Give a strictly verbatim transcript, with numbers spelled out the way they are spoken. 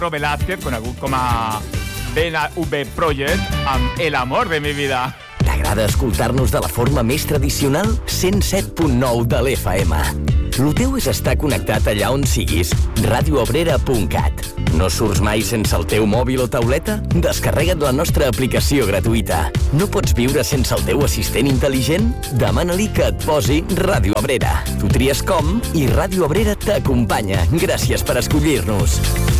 Velázquez, conegut com a B N V Project, amb El amor de mi vida. T'agrada escoltar-nos de la forma més tradicional? cent set punt nou de l'F M. Lo teu és estar connectat allà on siguis. radio obrera punt cat. No surts mai sense el teu mòbil o tauleta? Descarrega't la nostra aplicació gratuïta. No pots viure sense el teu assistent intel·ligent? Demana-li que et posi Ràdio Abrera. Tu tries com i Ràdio Abrera t'acompanya. Gràcies per escollir-nos.